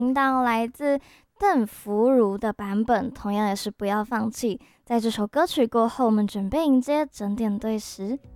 听到来自邓福如的版本，同样也是不要放弃。在这首歌曲过后，我们准备迎接整点对时。